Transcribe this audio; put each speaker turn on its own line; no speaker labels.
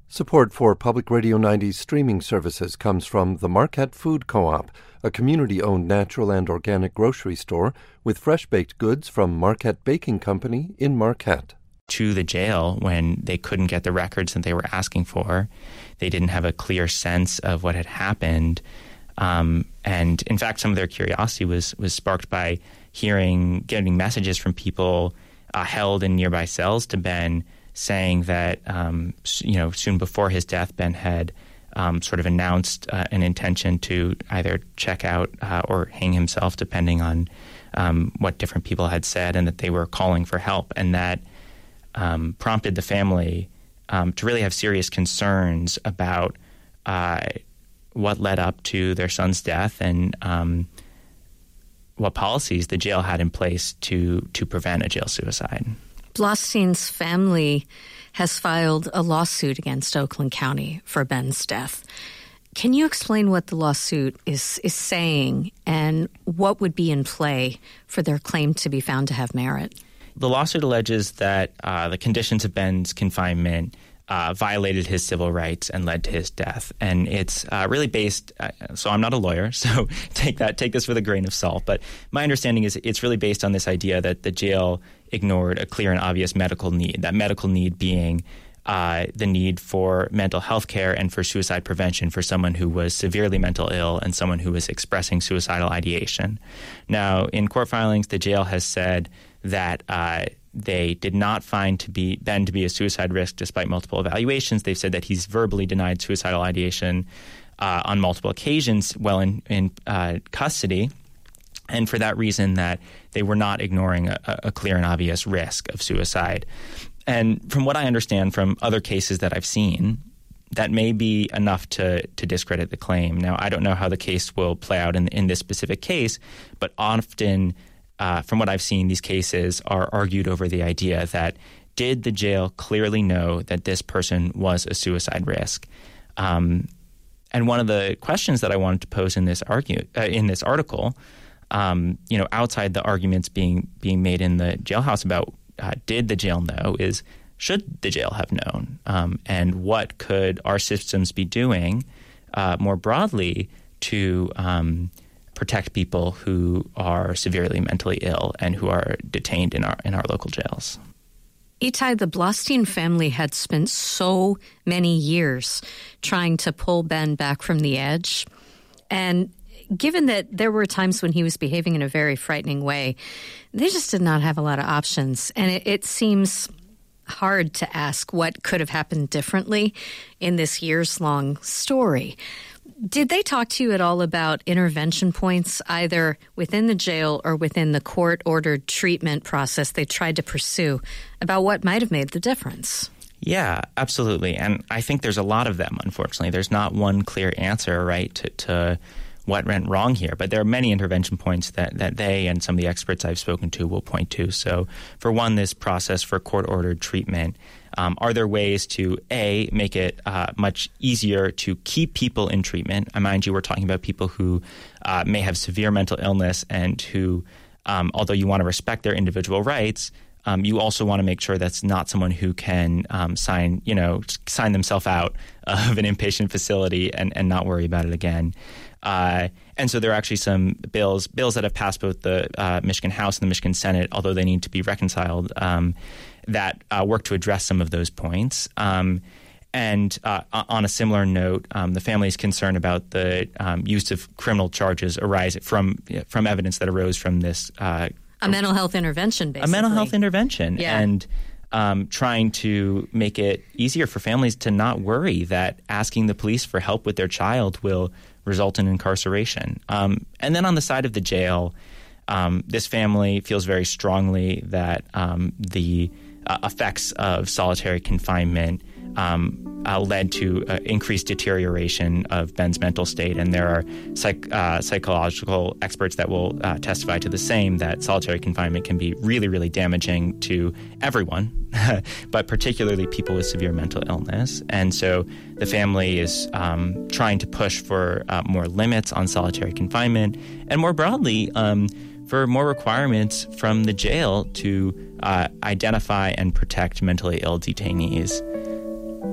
Support for Public Radio 90's streaming services comes from the Marquette Food Co-op, a community-owned natural and organic grocery store with fresh-baked goods from Marquette Baking Company in Marquette.
To the jail when they couldn't get the records that they were asking for. They didn't have a clear sense of what had happened. And in fact, some of their curiosity was sparked by getting messages from people held in nearby cells to Ben, saying that, soon before his death, Ben had sort of announced an intention to either check out or hang himself, depending on what different people had said, and that they were calling for help. And that prompted the family to really have serious concerns about what led up to their son's death and what policies the jail had in place to prevent a jail suicide.
Blostein's family has filed a lawsuit against Oakland County for Ben's death. Can you explain what the lawsuit is saying and what would be in play for their claim to be found to have merit?
The lawsuit alleges that the conditions of Ben's confinement violated his civil rights and led to his death. And it's really based so I'm not a lawyer, so take this with a grain of salt. But my understanding is it's really based on this idea that the jail ignored a clear and obvious medical need, that medical need being the need for mental health care and for suicide prevention for someone who was severely mental ill and someone who was expressing suicidal ideation. Now, in court filings, the jail has said that they did not find Ben to be a suicide risk despite multiple evaluations. They've said that he's verbally denied suicidal ideation on multiple occasions while in custody, and for that reason that they were not ignoring a clear and obvious risk of suicide. And from what I understand from other cases that I've seen, that may be enough to discredit the claim. Now, I don't know how the case will play out in this specific case, but often from what I've seen, these cases are argued over the idea that did the jail clearly know that this person was a suicide risk? And one of the questions that I wanted to pose in this article, outside the arguments being made in the jailhouse about did the jail know, is should the jail have known? And what could our systems be doing more broadly to protect people who are severely mentally ill and who are detained in our local jails?
Itai, the Blostein family had spent so many years trying to pull Ben back from the edge. And given that there were times when he was behaving in a very frightening way, they just did not have a lot of options. And it seems hard to ask what could have happened differently in this years-long story. Did they talk to you at all about intervention points, either within the jail or within the court-ordered treatment process they tried to pursue, about what might have made the difference?
Yeah, absolutely. And I think there's a lot of them, unfortunately. There's not one clear answer, right, to what went wrong here. But there are many intervention points that they and some of the experts I've spoken to will point to. So for one, this process for court-ordered treatment, are there ways to, A, make it much easier to keep people in treatment? Mind you, we're talking about people who may have severe mental illness and who, although you want to respect their individual rights, you also want to make sure that's not someone who can sign themselves out of an inpatient facility and not worry about it again. And so there are actually some bills that have passed both the Michigan House and the Michigan Senate, although they need to be reconciled, that work to address some of those points. And on a similar note, the family is concerned about the use of criminal charges arising from evidence that arose from this
a mental health intervention, basically.
A mental health intervention.
Yeah.
And trying to make it easier for families to not worry that asking the police for help with their child will result in incarceration. And then on the side of the jail, this family feels very strongly that the effects of solitary confinement led to increased deterioration of Ben's mental state. And there are psychological experts that will testify to the same, that solitary confinement can be really, really damaging to everyone, but particularly people with severe mental illness. And so the family is trying to push for more limits on solitary confinement and more broadly for more requirements from the jail to identify and protect mentally ill detainees.